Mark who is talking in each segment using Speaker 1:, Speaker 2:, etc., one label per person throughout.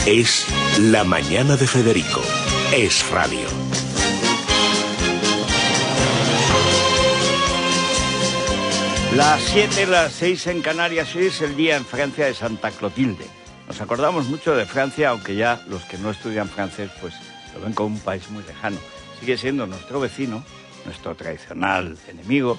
Speaker 1: Es La Mañana de Federico. Es radio.
Speaker 2: Las 7, las 6 en Canarias. Hoy es el día en Francia de Santa Clotilde. Nos acordamos mucho de Francia, aunque ya los que no estudian francés pues lo ven como un país muy lejano. Sigue siendo nuestro vecino, nuestro tradicional enemigo,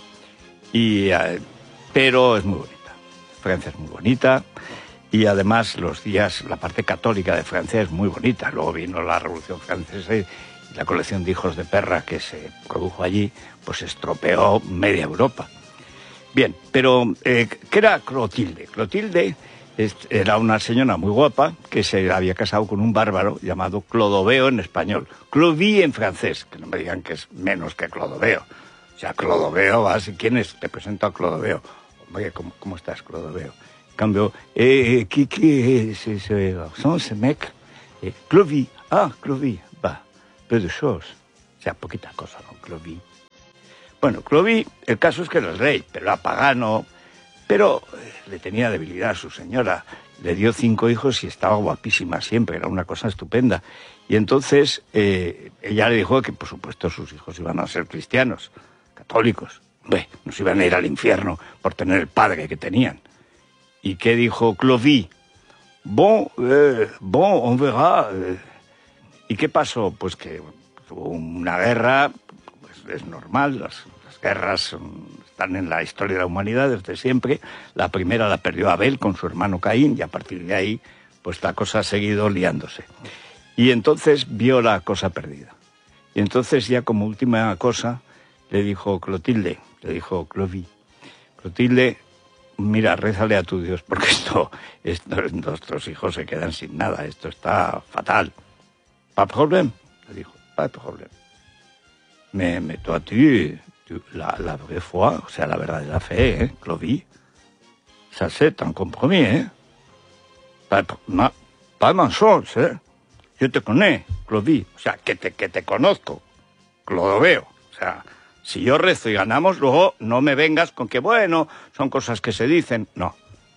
Speaker 2: pero es muy bonita. Francia es muy bonita y además la parte católica de Francia es muy bonita. Luego vino la Revolución Francesa y la colección de hijos de perra que se produjo allí pues estropeó media Europa. Bien, pero ¿qué era Clotilde? Clotilde era una señora muy guapa que se había casado con un bárbaro llamado Clodoveo en español. Clovis en francés, que no me digan que es menos que Clodoveo. O sea, Clodoveo, ¿quién es? Te presento a Clodoveo. Oye, ¿cómo estás, Clodoveo? En cambio, ¿qué es ese garçon, ese mec? Clovis. Ah, Clovis. Va, peu de choses. O sea, poquita cosa, ¿no? Clovis. Bueno, Clovis, el caso es que era el rey, pero era pagano, pero le tenía debilidad a su señora. Le dio 5 hijos y estaba guapísima siempre, era una cosa estupenda. Y entonces ella le dijo que, por supuesto, sus hijos iban a ser cristianos, católicos. No se iban a ir al infierno por tener el padre que tenían. ¿Y qué dijo Clovis? Bon, on verra. ¿Y qué pasó? Pues que hubo una guerra, pues es normal, las guerras están en la historia de la humanidad desde siempre. La primera la perdió Abel con su hermano Caín y a partir de ahí pues la cosa ha seguido liándose. Y entonces vio la cosa perdida. Y entonces ya como última cosa le dijo Clotilde, le dijo Clovis, Clotilde, mira, rézale a tu Dios porque esto nuestros hijos se quedan sin nada, esto está fatal. Pas problème, le dijo, pas problème. Mais toi, la vraie foi, o sea, la verdadera fe, Clovis, ça c'est un compromis, pas mensonge, yo te connais, Clovis, o sea, que te conozco, Clodoveo, o sea, si yo rezo y ganamos, luego no me vengas con que, bueno, son cosas que se dicen, no.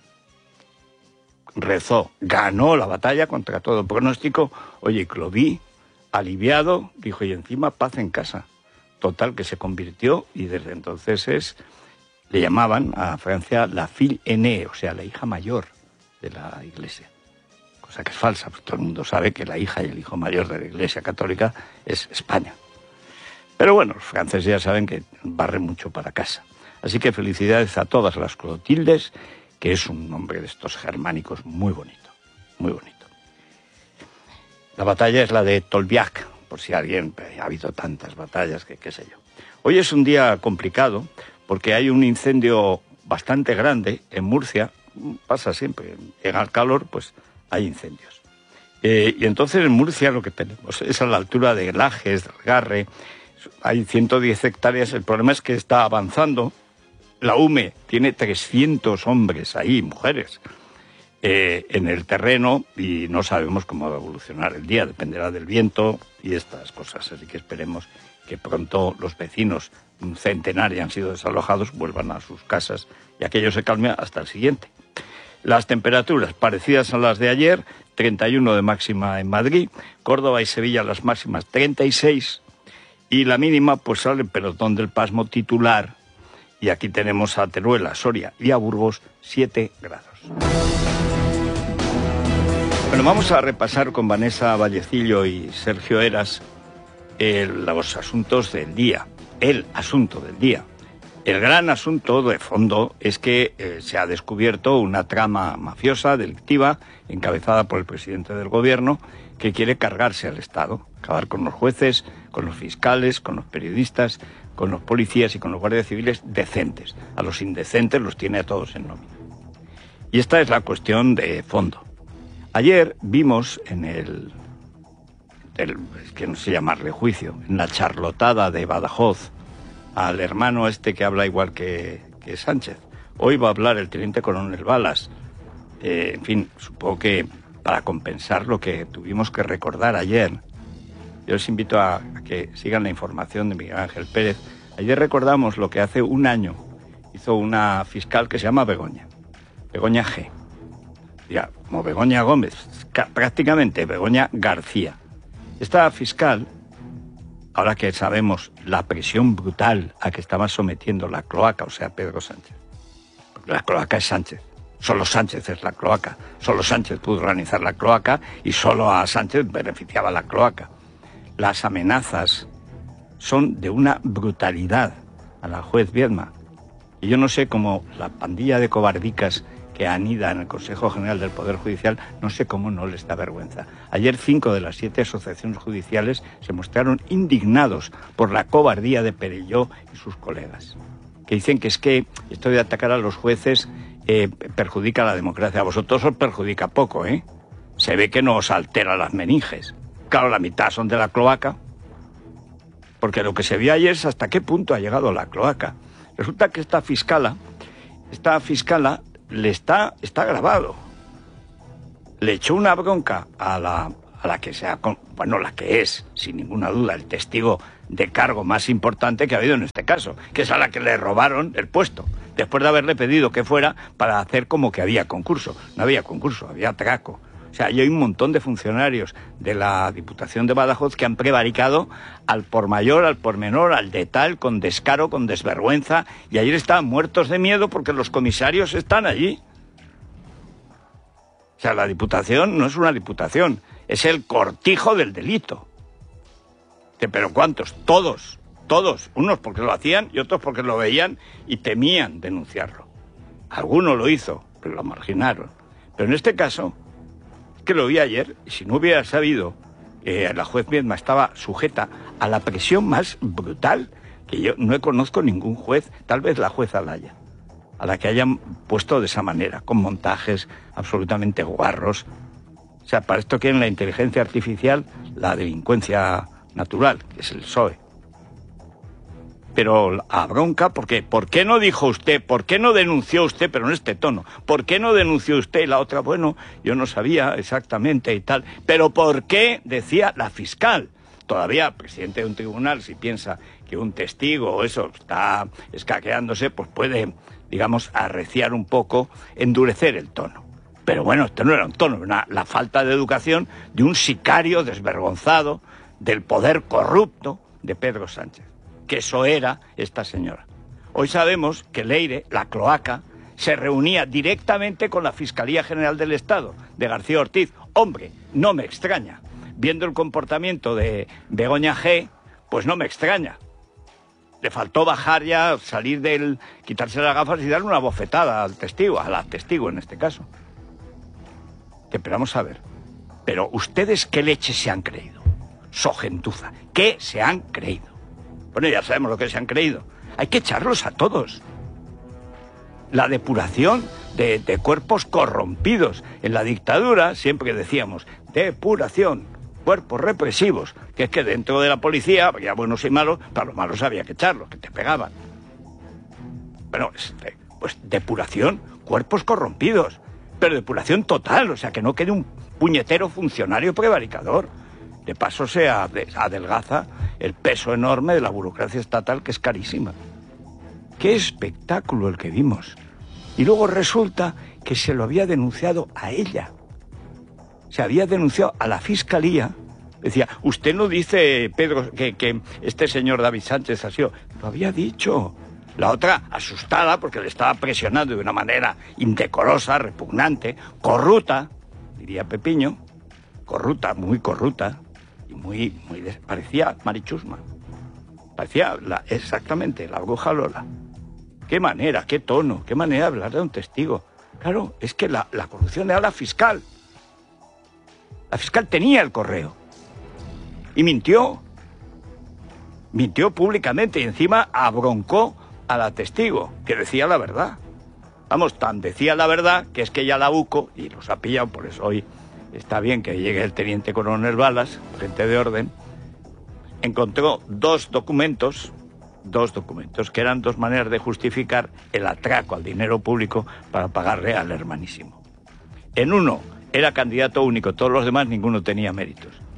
Speaker 2: Rezó, ganó la batalla contra todo pronóstico. Oye, Clovis, aliviado, dijo, y encima paz en casa. Total, que se convirtió y desde entonces le llamaban a Francia la fille aînée, o sea, la hija mayor de la Iglesia. Cosa que es falsa, pues todo el mundo sabe que la hija y el hijo mayor de la Iglesia Católica es España. Pero bueno, los franceses ya saben que barren mucho para casa. Así que felicidades a todas las Clotildes, que es un nombre de estos germánicos muy bonito, muy bonito. La batalla es la de Tolbiac, por si alguien, ha habido tantas batallas que qué sé yo. Hoy es un día complicado porque hay un incendio bastante grande en Murcia, pasa siempre, llega el calor, pues hay incendios. Y entonces en Murcia lo que tenemos es a la altura de Lajes, de Algarre, hay 110 hectáreas, el problema es que está avanzando, la UME tiene 300 hombres ahí, mujeres, en el terreno y no sabemos cómo va a evolucionar el día, dependerá del viento y estas cosas, así que esperemos que pronto los vecinos, un centenar han sido desalojados, vuelvan a sus casas y aquello se calme hasta el siguiente. Las temperaturas parecidas a las de ayer, 31 de máxima en Madrid, Córdoba y Sevilla las máximas 36 y la mínima pues sale el pelotón del pasmo titular y aquí tenemos a Teruel, a Soria y a Burgos 7 grados. Bueno, vamos a repasar con Vanessa Vallecillo y Sergio Eras los asuntos del día, el asunto del día. El gran asunto de fondo es que se ha descubierto una trama mafiosa, delictiva, encabezada por el presidente del gobierno, que quiere cargarse al Estado, acabar con los jueces, con los fiscales, con los periodistas, con los policías y con los guardias civiles decentes. A los indecentes los tiene a todos en nómina. Y esta es la cuestión de fondo. Ayer vimos en es que no sé llamarle juicio, en la charlotada de Badajoz, al hermano este que habla igual que Sánchez. Hoy va a hablar el teniente coronel Balas. En fin, supongo que para compensar lo que tuvimos que recordar ayer, yo les invito a que sigan la información de Miguel Ángel Pérez. Ayer recordamos lo que hace un año hizo una fiscal que se llama Begoña G. ya, como Begoña Gómez, prácticamente Begoña García. Esta fiscal, ahora que sabemos la presión brutal a que estaba sometiendo la cloaca, o sea, Pedro Sánchez, porque la cloaca es Sánchez, solo Sánchez es la cloaca, solo Sánchez pudo organizar la cloaca y solo a Sánchez beneficiaba la cloaca. Las amenazas son de una brutalidad a la juez Viedma. Y yo no sé cómo la pandilla de cobardicas que anida en el Consejo General del Poder Judicial, no sé cómo no les da vergüenza. Ayer 5 de las 7 asociaciones judiciales se mostraron indignados por la cobardía de Perelló y sus colegas, que dicen que es que esto de atacar a los jueces perjudica a la democracia. A vosotros os perjudica poco, ¿eh? Se ve que no os altera las meninges. Claro, la mitad son de la cloaca, porque lo que se vio ayer es hasta qué punto ha llegado la cloaca. Resulta que esta fiscala está grabado. Le echó una bronca a la que sea, bueno, la que es, sin ninguna duda, el testigo de cargo más importante que ha habido en este caso, que es a la que le robaron el puesto, después de haberle pedido que fuera para hacer como que había concurso. No había concurso, había atraco. O sea, y hay un montón de funcionarios de la Diputación de Badajoz que han prevaricado al por mayor, al por menor, al de tal, con descaro, con desvergüenza, y ayer estaban muertos de miedo porque los comisarios están allí. O sea, la Diputación no es una Diputación, es el cortijo del delito. ¿Pero cuántos? Todos, unos porque lo hacían y otros porque lo veían y temían denunciarlo. Alguno lo hizo, pero lo marginaron. Pero en este caso, que lo vi ayer, y si no hubiera sabido que la juez Viedma estaba sujeta a la presión más brutal, que yo no conozco ningún juez, tal vez la jueza Laya, a la que hayan puesto de esa manera, con montajes absolutamente guarros. O sea, para esto quieren la inteligencia artificial, la delincuencia natural, que es el PSOE. Pero a bronca, porque ¿por qué no dijo usted? ¿Por qué no denunció usted? Pero en este tono. ¿Por qué no denunció usted? Y la otra, bueno, yo no sabía exactamente y tal. Pero ¿por qué? Decía la fiscal. Todavía, presidente de un tribunal, si piensa que un testigo o eso está escaqueándose, pues puede, digamos, arreciar un poco, endurecer el tono. Pero bueno, esto no era un tono, era la falta de educación de un sicario desvergonzado del poder corrupto de Pedro Sánchez. Que eso era esta señora. Hoy sabemos que Leire, la cloaca, se reunía directamente con la Fiscalía General del Estado, de García Ortiz. Hombre, no me extraña. Viendo el comportamiento de Begoña G., pues no me extraña. Le faltó bajar ya, quitarse las gafas y darle una bofetada al testigo, a la testigo en este caso. Pero vamos a ver. Pero ¿ustedes qué leche se han creído? Sogentuza. ¿Qué se han creído? Bueno, ya sabemos lo que se han creído. Hay que echarlos a todos. La depuración de cuerpos corrompidos. En la dictadura siempre decíamos, depuración, cuerpos represivos, que es que dentro de la policía había buenos y malos, para los malos había que echarlos, que te pegaban. Bueno, pues depuración, cuerpos corrompidos, pero depuración total, o sea, que no quede un puñetero funcionario prevaricador. De paso se adelgaza el peso enorme de la burocracia estatal, que es carísima. ¡Qué espectáculo el que vimos! Y luego resulta que se lo había denunciado a ella. Se había denunciado a la Fiscalía. Decía, usted no dice, Pedro, que este señor David Sánchez ha sido... Lo había dicho. La otra, asustada, porque le estaba presionando de una manera indecorosa, repugnante, corrupta, diría Pepiño, corrupta, muy corrupta. Y parecía Marichusma. Parecía exactamente la bruja Lola. Qué manera, qué tono, qué manera de hablar de un testigo. Claro, es que la corrupción era la fiscal. La fiscal tenía el correo. Y mintió. Mintió públicamente y encima abroncó a la testigo, que decía la verdad. Vamos, tan decía la verdad que es que ya la UCO, y los ha pillado, por eso hoy está bien que llegue el teniente coronel Balas, gente de orden, encontró dos documentos que eran dos maneras de justificar el atraco al dinero público para pagarle al hermanísimo. En uno era candidato único, todos los demás ninguno tenía méritos.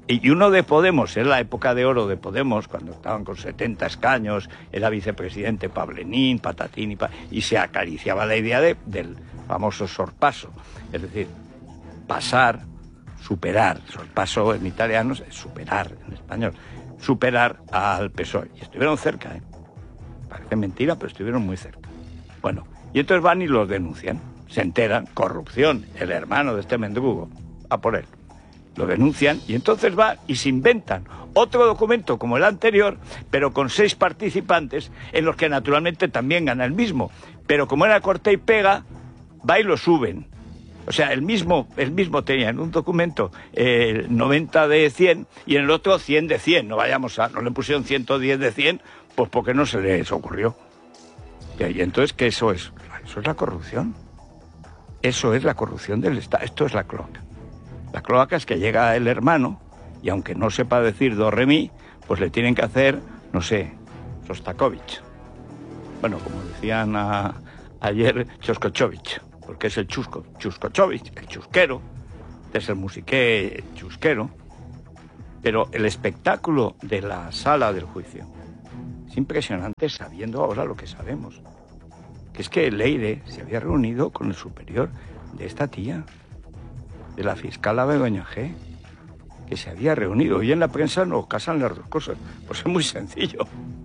Speaker 2: Y uno de Podemos, es la época de oro de Podemos, cuando estaban con 70 escaños, era vicepresidente Pablenín, Patatín y se acariciaba la idea del famoso sorpaso. Es decir, pasar, superar. Sorpaso en italiano es superar, en español. Superar al PSOE. Y estuvieron cerca, ¿eh? Parece mentira, pero estuvieron muy cerca. Bueno, y entonces van y los denuncian. Se enteran, corrupción, el hermano de este mendrugo, a por él. Lo denuncian y entonces van y se inventan otro documento como el anterior, pero con 6 participantes, en los que naturalmente también gana el mismo. Pero como era corta y pega, va y lo suben. O sea, el mismo tenía en un documento 90 de 100 y en el otro 100 de 100. No le pusieron 110 de 100, pues porque no se les ocurrió. Y entonces, ¿qué eso es? Eso es la corrupción. Eso es la corrupción del Estado. Esto es la cloaca. La cloaca es que llega el hermano y aunque no sepa decir do, re, mi, pues le tienen que hacer, no sé, Sostakovich. Bueno, como decían ayer, Choscochovich, porque es el Chuscochovich, el chusquero, es el musiqué chusquero. Pero el espectáculo de la sala del juicio es impresionante sabiendo ahora lo que sabemos. Que es que Leire se había reunido con el superior de esta tía, de la fiscal Begoña G., que se había reunido. Y en la prensa nos casan las dos cosas. Pues es muy sencillo.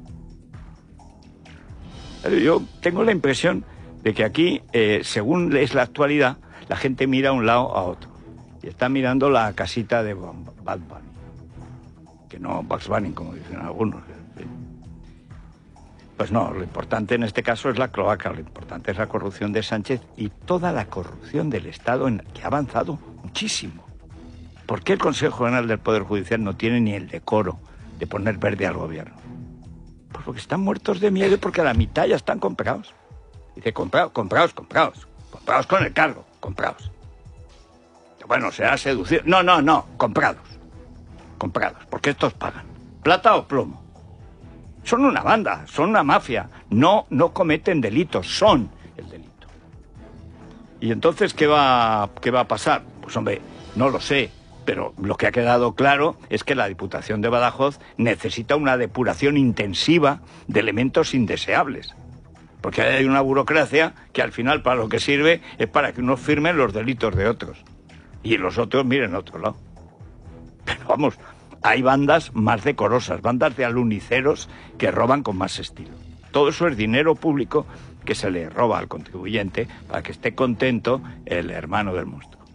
Speaker 2: Yo tengo la impresión de que aquí, según es la actualidad, la gente mira a un lado a otro. Y está mirando la casita de Bad Bunny. Que no Bugs Bunny, como dicen algunos. Pues no, lo importante en este caso es la cloaca, lo importante es la corrupción de Sánchez y toda la corrupción del Estado que ha avanzado muchísimo. ¿Por qué el Consejo General del Poder Judicial no tiene ni el decoro de poner verde al gobierno? Pues porque están muertos de miedo y porque a la mitad ya están comprados. Dice, comprados con el cargo, comprados. Bueno, será seducido. No, comprados, porque estos pagan. ¿Plata o plomo? Son una banda, son una mafia. No cometen delitos, son el delito. ¿Y entonces qué va a pasar? Pues hombre, no lo sé, pero lo que ha quedado claro es que la Diputación de Badajoz necesita una depuración intensiva de elementos indeseables. Porque hay una burocracia que al final para lo que sirve es para que unos firmen los delitos de otros. Y los otros miren a otro lado. Pero vamos, hay bandas más decorosas, bandas de aluniceros que roban con más estilo. Todo eso es dinero público que se le roba al contribuyente para que esté contento el hermano del monstruo.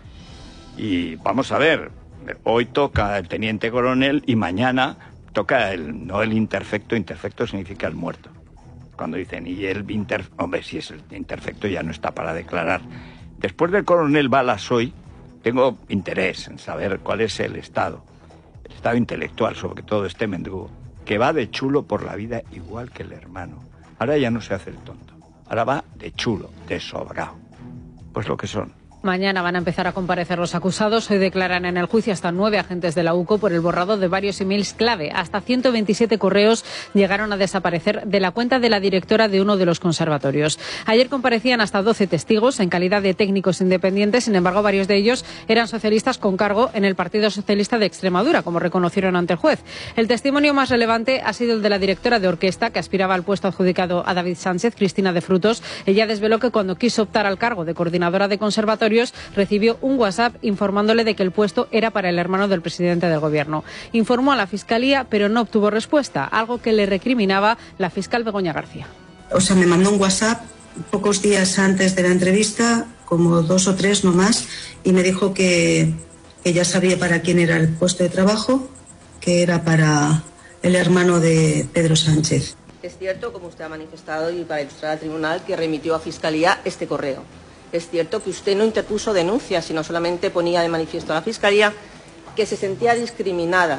Speaker 2: Y vamos a ver, hoy toca el teniente coronel y mañana toca no el interfecto significa el muerto. Cuando dicen, y el hombre, si es el interfecto ya no está para declarar. Después del coronel Balas hoy, tengo interés en saber cuál es el estado intelectual, sobre todo este mendrugo, que va de chulo por la vida igual que el hermano. Ahora ya no se hace el tonto, ahora va de chulo, de sobrado. Pues lo que son.
Speaker 3: Mañana van a empezar a comparecer los acusados. Hoy declaran en el juicio hasta 9 agentes de la UCO por el borrado de varios emails clave. Hasta 127 correos llegaron a desaparecer de la cuenta de la directora de uno de los conservatorios. Ayer comparecían hasta 12 testigos en calidad de técnicos independientes. Sin embargo, varios de ellos eran socialistas con cargo en el Partido Socialista de Extremadura, como reconocieron ante el juez. El testimonio más relevante ha sido el de la directora de orquesta, que aspiraba al puesto adjudicado a David Sánchez, Cristina de Frutos. Ella desveló que cuando quiso optar al cargo de coordinadora de conservatorios, recibió un WhatsApp informándole de que el puesto era para el hermano del presidente del gobierno. Informó a la Fiscalía, pero no obtuvo respuesta, algo que le recriminaba la fiscal Begoña García.
Speaker 4: O sea, me mandó un WhatsApp pocos días antes de la entrevista, como 2 o 3 no más, y me dijo que ya sabía para quién era el puesto de trabajo, que era para el hermano de Pedro Sánchez.
Speaker 5: Es cierto, como usted ha manifestado y para ilustrar al tribunal, que remitió a Fiscalía este correo. Es cierto que usted no interpuso denuncias, sino solamente ponía de manifiesto a la Fiscalía que se sentía discriminada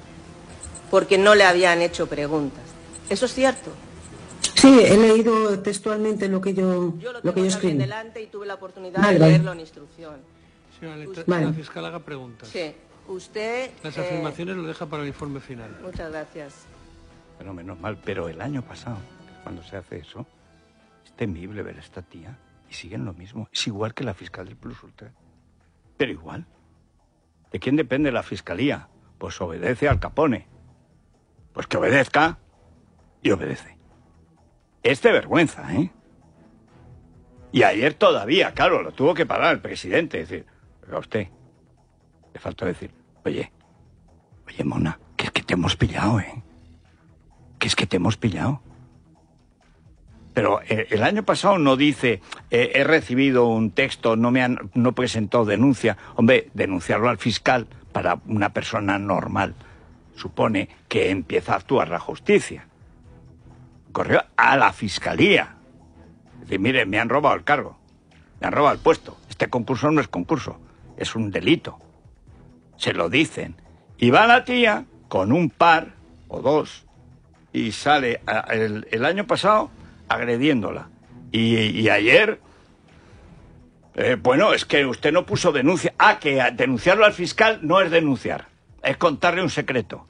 Speaker 5: porque no le habían hecho preguntas. ¿Eso es cierto?
Speaker 4: Sí, he leído textualmente lo que yo escribí.
Speaker 5: Delante y tuve la oportunidad de leerlo en instrucción.
Speaker 6: Señora, la fiscal haga preguntas.
Speaker 5: Sí. Usted...
Speaker 6: Las afirmaciones lo deja para el informe final.
Speaker 5: Muchas gracias.
Speaker 2: Bueno, menos mal, pero el año pasado, cuando se hace eso, es temible ver a esta tía. Y siguen lo mismo. Es igual que la fiscal del Plus Ultra. Pero igual. ¿De quién depende la fiscalía? pues obedece al Capone. Pues que obedezca y obedece. Es de vergüenza, ¿eh? Y ayer todavía, claro, lo tuvo que parar el presidente. Es decir, a usted le faltó decir, oye, Mona, que es que te hemos pillado, ¿eh? Que es que te hemos pillado. Pero el año pasado no dice, he recibido un texto, no presentó denuncia. Hombre, denunciarlo al fiscal para una persona normal supone que empieza a actuar la justicia. Corrió a la fiscalía. Es decir, mire, me han robado el cargo, me han robado el puesto. Este concurso no es concurso, es un delito. Se lo dicen. Y va la tía con un par o dos y sale el año pasado agrediéndola. Y ayer, bueno, es que usted no puso denuncia. Ah, que denunciarlo al fiscal no es denunciar, es contarle un secreto.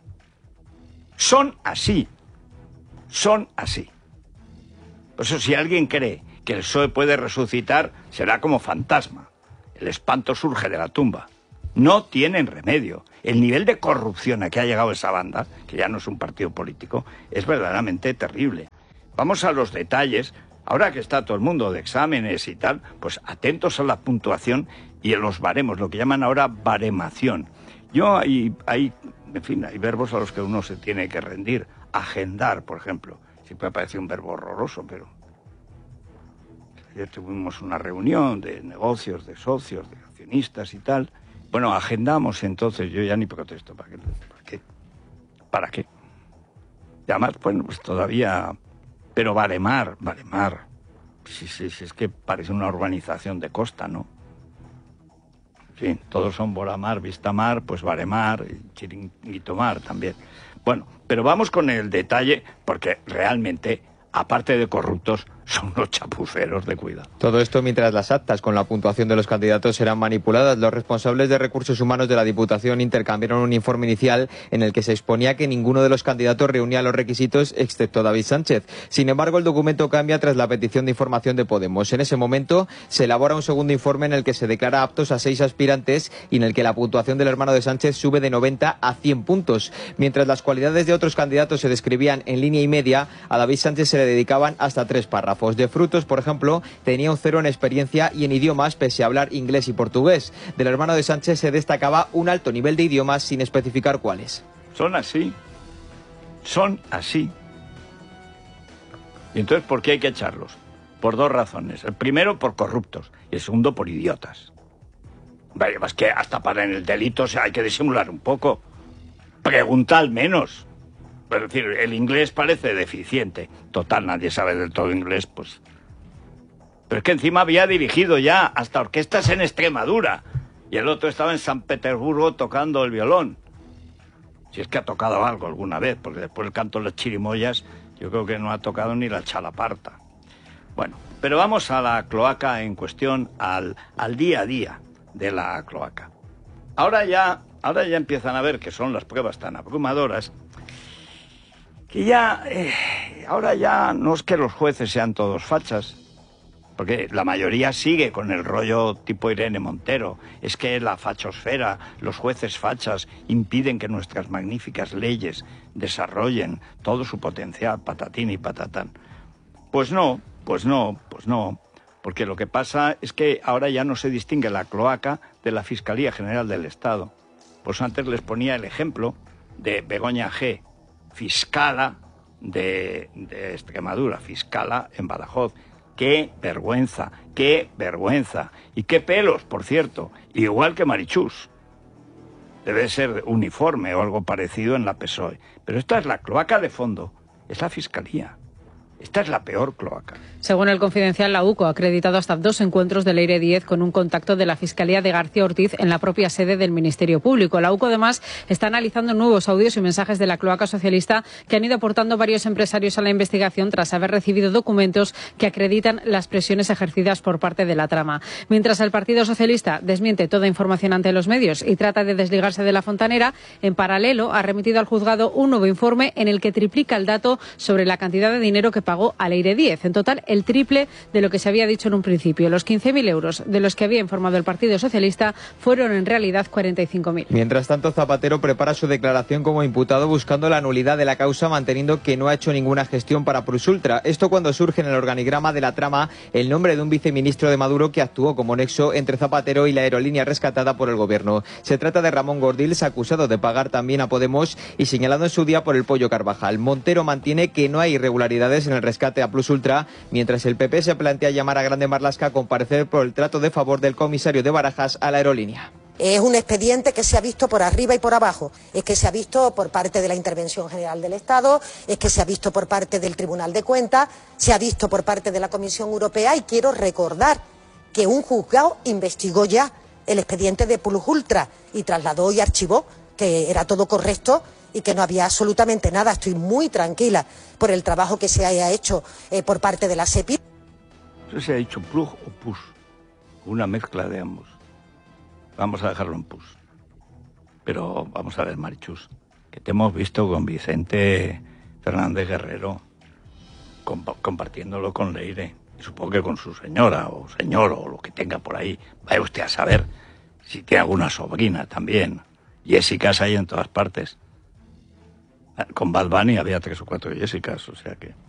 Speaker 2: Son así. Son así. Por eso, si alguien cree que el PSOE puede resucitar, será como fantasma. El espanto surge de la tumba. No tienen remedio. El nivel de corrupción a que ha llegado esa banda, que ya no es un partido político, es verdaderamente terrible. Vamos a los detalles. Ahora que está todo el mundo de exámenes y tal, pues atentos a la puntuación y a los baremos, lo que llaman ahora baremación. En fin, hay verbos a los que uno se tiene que rendir. Agendar, por ejemplo. Siempre parece un verbo horroroso, pero ayer tuvimos una reunión de negocios, de socios, de accionistas y tal. Bueno, agendamos, entonces yo ya ni protesto. ¿Para qué? Y además, bueno, pues todavía... Pero baremar. Sí, es que parece una urbanización de costa, ¿no? En fin, todos son Boramar, Vistamar, pues baremar, Chiringuito Mar también. Bueno, pero vamos con el detalle, porque realmente, aparte de corruptos, son unos chapuceros de cuidado.
Speaker 7: Todo esto mientras las actas con la puntuación de los candidatos eran manipuladas. Los responsables de recursos humanos de la Diputación intercambiaron un informe inicial en el que se exponía que ninguno de los candidatos reunía los requisitos excepto David Sánchez. Sin embargo, el documento cambia tras la petición de información de Podemos. En ese momento se elabora un segundo informe en el que se declara aptos a 6 aspirantes y en el que la puntuación del hermano de Sánchez sube de 90 a 100 puntos. Mientras las cualidades de otros candidatos se describían en línea y media, a David Sánchez se le dedicaban hasta 3 párrafos. De Frutos, por ejemplo, tenía un 0 en experiencia y en idiomas, pese a hablar inglés y portugués. Del hermano de Sánchez se destacaba un alto nivel de idiomas sin especificar cuáles.
Speaker 2: Son así. Y entonces, ¿por qué hay que echarlos? Por 2 razones. El primero, por corruptos. Y el segundo, por idiotas. Vaya, es que hasta para en el delito hay que disimular un poco. Pregunta al menos. Es decir, el inglés parece deficiente. Total, nadie sabe del todo inglés, pues. Pero es que encima había dirigido ya hasta orquestas en Extremadura. Y el otro estaba en San Petersburgo tocando el violón. Si es que ha tocado algo alguna vez, porque después el canto de las chirimoyas, yo creo que no ha tocado ni la chalaparta. Bueno, pero vamos a la cloaca en cuestión, al día a día de la cloaca. Ahora ya empiezan a ver que son las pruebas tan abrumadoras que ahora ya no es que los jueces sean todos fachas, porque la mayoría sigue con el rollo tipo Irene Montero. Es que la fachosfera, los jueces fachas, impiden que nuestras magníficas leyes desarrollen todo su potencial, patatín y patatán. Pues no, porque lo que pasa es que ahora ya no se distingue la cloaca de la Fiscalía General del Estado. Pues antes les ponía el ejemplo de Begoña G., fiscala de Extremadura, fiscala en Badajoz. ¡Qué vergüenza! ¡Qué vergüenza! Y qué pelos, por cierto, igual que Marichus. Debe ser uniforme o algo parecido en la PSOE. Pero esta es la cloaca de fondo, es la Fiscalía. Esta es la peor cloaca.
Speaker 3: Según el Confidencial, la UCO ha acreditado hasta 2 encuentros de Leire Díez con un contacto de la Fiscalía de García Ortiz en la propia sede del Ministerio Público. La UCO, además, está analizando nuevos audios y mensajes de la cloaca socialista que han ido aportando varios empresarios a la investigación tras haber recibido documentos que acreditan las presiones ejercidas por parte de la trama. Mientras el Partido Socialista desmiente toda información ante los medios y trata de desligarse de la fontanera, en paralelo ha remitido al juzgado un nuevo informe en el que triplica el dato sobre la cantidad de dinero que pagó pagó a Leire Díez. En total, el triple de lo que se había dicho en un principio. Los 15.000 euros de los que había informado el Partido Socialista fueron en realidad 45.000.
Speaker 7: Mientras tanto, Zapatero prepara su declaración como imputado buscando la nulidad de la causa, manteniendo que no ha hecho ninguna gestión para Prusultra. Esto cuando surge en el organigrama de la trama el nombre de un viceministro de Maduro que actuó como nexo entre Zapatero y la aerolínea rescatada por el gobierno. Se trata de Ramón Gordills, acusado de pagar también a Podemos y señalado en su día por el Pollo Carvajal. Montero mantiene que no hay irregularidades en el rescate a Prusultra, mientras el PP se plantea llamar a Grande Marlaska a comparecer por el trato de favor del comisario de Barajas a la aerolínea.
Speaker 8: Es un expediente que se ha visto por arriba y por abajo, es que se ha visto por parte de la Intervención General del Estado, es que se ha visto por parte del Tribunal de Cuentas, se ha visto por parte de la Comisión Europea, y quiero recordar que un juzgado investigó ya el expediente de Prusultra y trasladó y archivó que era todo correcto y que no había absolutamente nada. Estoy muy tranquila por el trabajo que se haya hecho por parte de la SEPI.
Speaker 2: No sé si ha dicho plug o pus, una mezcla de ambos. Vamos a dejarlo en pus. Pero vamos a ver, Marichus, que te hemos visto con Vicente Fernández Guerrero compartiéndolo con Leire. Y supongo que con su señora o señor o lo que tenga por ahí. Vaya usted a saber si tiene alguna sobrina también. Jessicas hay en todas partes. Con Bad Bunny había 3 o 4 Jessicas, o sea que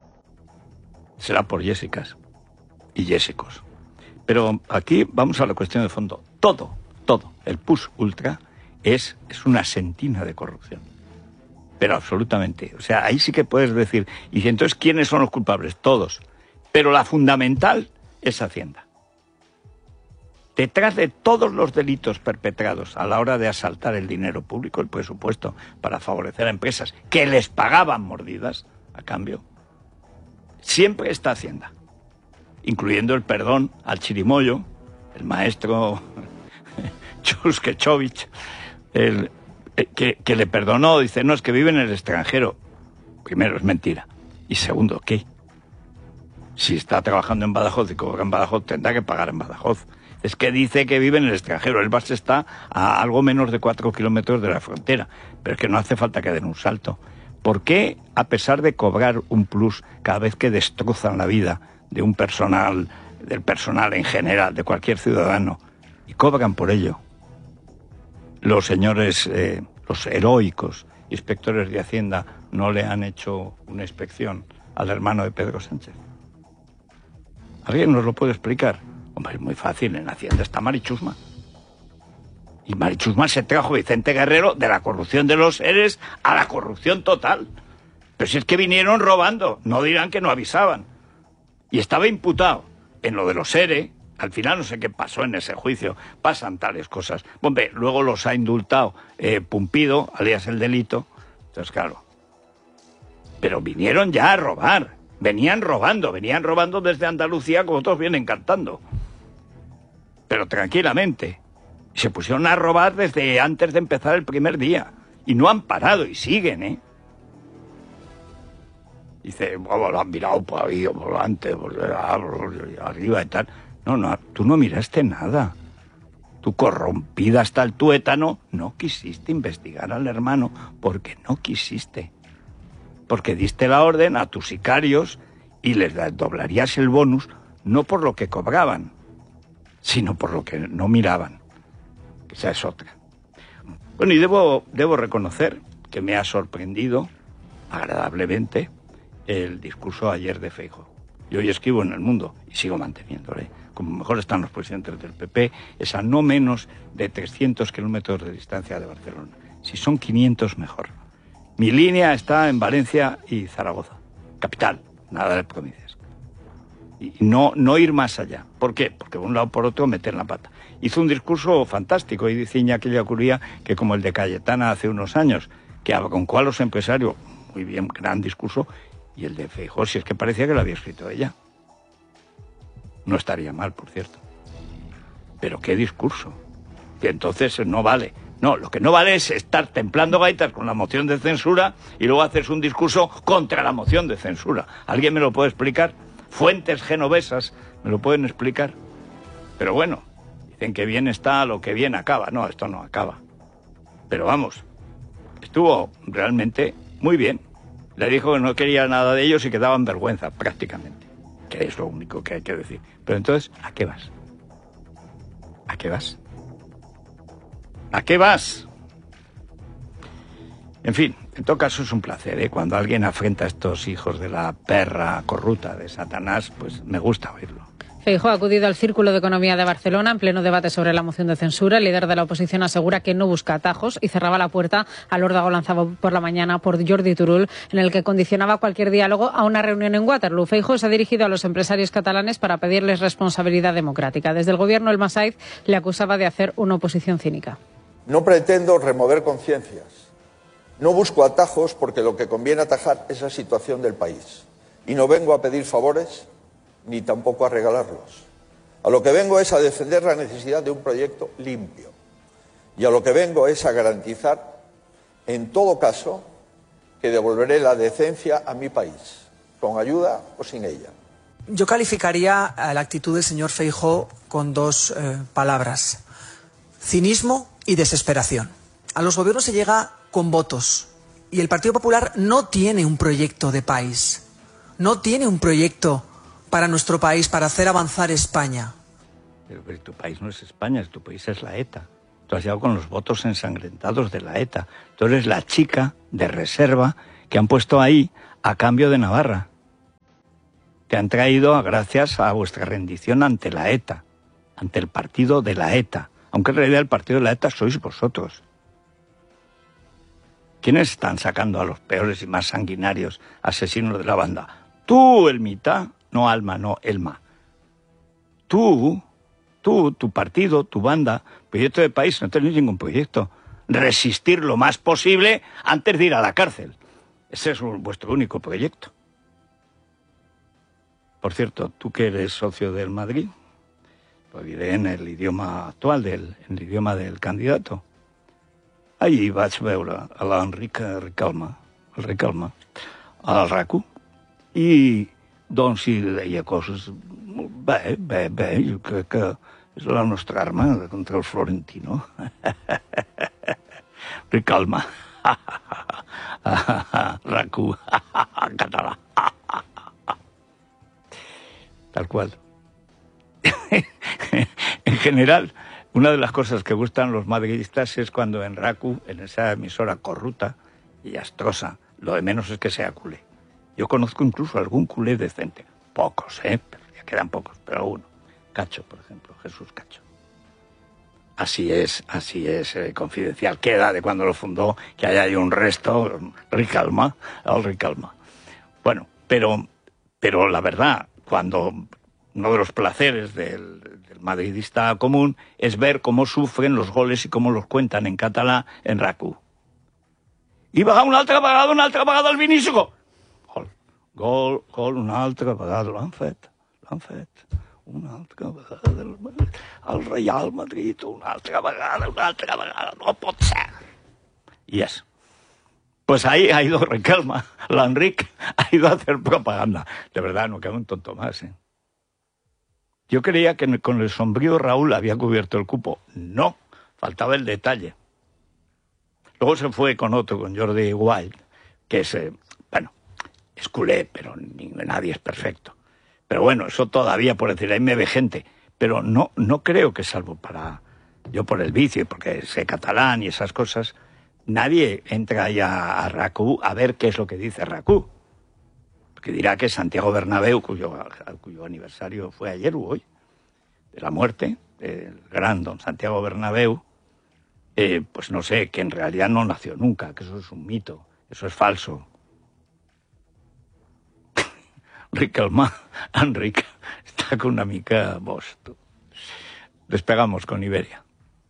Speaker 2: será por Jessicas y Jessicos. Pero aquí vamos a la cuestión de fondo. Todo, el PUS Ultra es una sentina de corrupción. Pero absolutamente. O sea, ahí sí que puedes decir, y entonces, ¿quiénes son los culpables? Todos. Pero la fundamental es Hacienda. Detrás de todos los delitos perpetrados a la hora de asaltar el dinero público, el presupuesto, para favorecer a empresas que les pagaban mordidas a cambio, siempre está Hacienda. Incluyendo el perdón al chirimoyo, el maestro Chuskechovich, que le perdonó, dice, no, es que vive en el extranjero. Primero, es mentira. Y segundo, ¿qué? Si está trabajando en Badajoz y cobra en Badajoz, tendrá que pagar en Badajoz. Es que dice que vive en el extranjero. El base está a algo menos de 4 kilómetros de la frontera. Pero es que no hace falta que den un salto. ¿Por qué, a pesar de cobrar un plus cada vez que destrozan la vida de un personal, del personal en general, de cualquier ciudadano, y cobran por ello, los señores, los heroicos inspectores de Hacienda no le han hecho una inspección al hermano de Pedro Sánchez? ¿Alguien nos lo puede explicar? Hombre, es muy fácil, en Hacienda está Marichusma. Y Marichusma se trajo a Vicente Guerrero de la corrupción de los seres a la corrupción total. Pero si es que vinieron robando, no dirán que no avisaban. Y estaba imputado en lo de los ERE. Al final no sé qué pasó en ese juicio. Pasan tales cosas. Hombre, luego los ha indultado Pumpido, alias el delito. Entonces, claro. Pero vinieron ya a robar. Venían robando desde Andalucía, como todos vienen cantando. Pero tranquilamente. Se pusieron a robar desde antes de empezar el primer día. Y no han parado, y siguen, Dice, bueno, lo han mirado por ahí, por delante, por arriba y tal. No, tú no miraste nada. Tú, corrompida hasta el tuétano, no quisiste investigar al hermano porque no quisiste. Porque diste la orden a tus sicarios y les doblarías el bonus no por lo que cobraban, sino por lo que no miraban. Esa es otra. Bueno, y debo reconocer que me ha sorprendido agradablemente el discurso ayer de Feijóo. Yo hoy escribo en El Mundo y sigo manteniéndole. Como mejor están los presidentes del PP, es a no menos de 300 kilómetros de distancia de Barcelona. Si son 500, mejor. Mi línea está en Valencia y Zaragoza, capital, nada de provincias. Y no ir más allá. ¿Por qué? Porque de un lado por otro meten la pata. Hizo un discurso fantástico y dice Iñaki Ellacuría que como el de Cayetana hace unos años, que aboncó a los empresarios, muy bien, gran discurso, y el de Feijóo, si es que parecía que lo había escrito ella. No estaría mal, por cierto. Pero qué discurso. Que entonces no vale. No, lo que no vale es estar templando gaitas con la moción de censura y luego haces un discurso contra la moción de censura. ¿Alguien me lo puede explicar? Fuentes genovesas me lo pueden explicar. Pero bueno, dicen que bien está lo que bien acaba. No, esto no acaba. Pero vamos, estuvo realmente muy bien. Le dijo que no quería nada de ellos y que daban vergüenza, prácticamente. Que es lo único que hay que decir. Pero entonces, ¿a qué vas? ¿A qué vas? ¿A qué vas? En fin, en todo caso es un placer, ¿eh? Cuando alguien afrenta a estos hijos de la perra corrupta de Satanás, pues me gusta oírlo.
Speaker 3: Feijóo ha acudido al Círculo de Economía de Barcelona en pleno debate sobre la moción de censura. El líder de la oposición asegura que no busca atajos y cerraba la puerta al órdago lanzado por la mañana por Jordi Turull, en el que condicionaba cualquier diálogo a una reunión en Waterloo. Feijóo se ha dirigido a los empresarios catalanes para pedirles responsabilidad democrática. Desde el gobierno, el Massaid le acusaba de hacer una oposición cínica.
Speaker 9: No pretendo remover conciencias. No busco atajos porque lo que conviene atajar es la situación del país. Y no vengo a pedir favores ni tampoco a regalarlos. A lo que vengo es a defender la necesidad de un proyecto limpio. Y a lo que vengo es a garantizar, en todo caso, que devolveré la decencia a mi país, con ayuda o sin ella.
Speaker 10: Yo calificaría la actitud del señor Feijóo con dos palabras: cinismo y desesperación. A los gobiernos se llega con votos y el Partido Popular no tiene un proyecto de país, no tiene un proyecto para nuestro país, para hacer avanzar España.
Speaker 2: Pero tu país no es España, tu país es la ETA. Tú has llegado con los votos ensangrentados de la ETA. Tú eres la chica de reserva que han puesto ahí a cambio de Navarra. Te han traído gracias a vuestra rendición ante la ETA, ante el partido de la ETA. Aunque en realidad el partido de la ETA sois vosotros. ¿Quiénes están sacando a los peores y más sanguinarios asesinos de la banda? Tú, Elmita. No Alma, no Elma. Tú, tu partido, tu banda, proyecto de país, no tenéis ningún proyecto. Resistir lo más posible antes de ir a la cárcel. Ese es vuestro único proyecto. Por cierto, tú que eres socio del Madrid, lo diré en el idioma actual, en el idioma del candidato. Ahí vaig veure a l'Enric Ricalma, al RAC1, i doncs si deia coses bé, jo crec que és la nostra arma contra el Florentino. Ricalma. RAC1, en català. Tal cual. En general, una de las cosas que gustan los madridistas es cuando en RAC1, en esa emisora corrupta y astrosa, lo de menos es que sea culé. Yo conozco incluso algún culé decente. Pocos, pero ya quedan pocos, pero uno. Cacho, por ejemplo, Jesús Cacho. Así es, Confidencial. Queda de cuando lo fundó, que haya ahí un resto, Ricalma. Bueno, pero la verdad, cuando uno de los placeres del madridista común es ver cómo sufren los goles y cómo los cuentan en catalán en RAC1. I va una altra vegada el Vinícius. Gol, una altra vegada, l'han fet. Una altra vegada el Real Madrid, una altra vegada, no pot ser. Y eso. Pues ahí ha ido Ricalma, la Enric ha ido a hacer propaganda. De verdad, no queda un tonto más, ¿eh? Yo creía que con el sombrío Raúl había cubierto el cupo. No, faltaba el detalle. Luego se fue con otro, con Jordi Wild, que es, es culé, pero nadie es perfecto. Pero bueno, eso todavía, por decir, ahí me ve gente. Pero no creo que, salvo yo por el vicio, porque sé catalán y esas cosas, nadie entra ya a RAC1 a ver qué es lo que dice RAC1. Porque dirá que Santiago Bernabéu, cuyo aniversario fue ayer o hoy, de la muerte del gran don Santiago Bernabéu, pues no sé, que en realidad no nació nunca, que eso es un mito, eso es falso. Ricalma, Enric, está con una mica bosch. Despegamos con Iberia.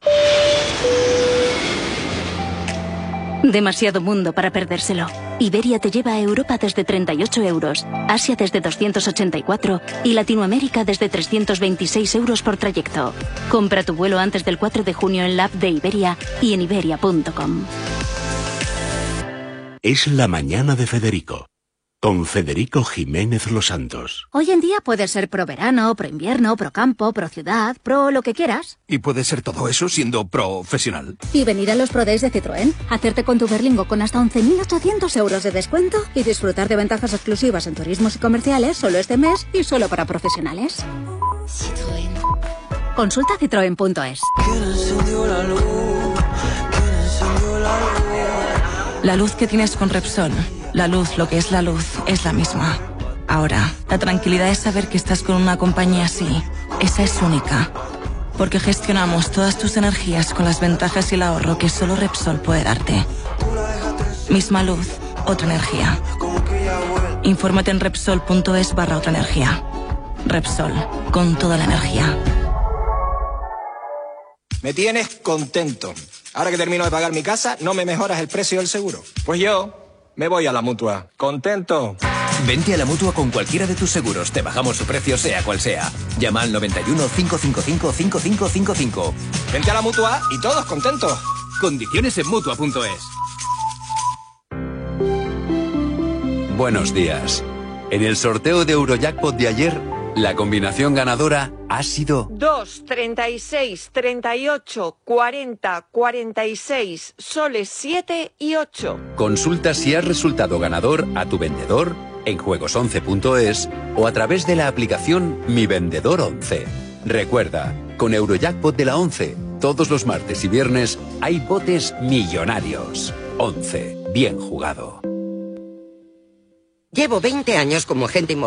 Speaker 11: Demasiado mundo para perdérselo. Iberia te lleva a Europa desde 38 euros, Asia desde 284 y Latinoamérica desde 326 euros por trayecto. Compra tu vuelo antes del 4 de junio en la app de Iberia y en iberia.com.
Speaker 1: Es la mañana de Federico, con Federico Jiménez Los Santos.
Speaker 12: Hoy en día puedes ser pro verano, pro invierno, pro campo, pro ciudad, pro lo que quieras.
Speaker 13: ¿Y puedes ser todo eso siendo profesional?
Speaker 12: Y venir a los Pro Days de Citroën, hacerte con tu Berlingo con hasta 11.800 euros de descuento y disfrutar de ventajas exclusivas en turismos y comerciales solo este mes y solo para profesionales. Citroën. Consulta citroen.es.
Speaker 14: La luz que tienes con Repsol, la luz, lo que es la luz, es la misma. Ahora, la tranquilidad es saber que estás con una compañía así. Esa es única. Porque gestionamos todas tus energías con las ventajas y el ahorro que solo Repsol puede darte. Misma luz, otra energía. Infórmate en Repsol.es/otra energía. Repsol, con toda la energía.
Speaker 15: Me tienes contento. Ahora que termino de pagar mi casa, no me mejoras el precio del seguro. Pues yo me voy a la Mutua. Contento.
Speaker 16: Vente a la Mutua con cualquiera de tus seguros. Te bajamos su precio sea cual sea. Llama al 91 555 5555.
Speaker 15: Vente a la Mutua y todos contentos.
Speaker 16: Condiciones en Mutua.es.
Speaker 17: Buenos días. En el sorteo de Eurojackpot de ayer, la combinación ganadora ha sido
Speaker 18: 2, 36, 38, 40, 46, soles 7 y 8.
Speaker 17: Consulta si has resultado ganador a tu vendedor en juegos11.es o a través de la aplicación Mi Vendedor 11. Recuerda, con Eurojackpot de la 11, todos los martes y viernes hay botes millonarios. 11. Bien jugado.
Speaker 19: Llevo 20 años como agente inmobiliario.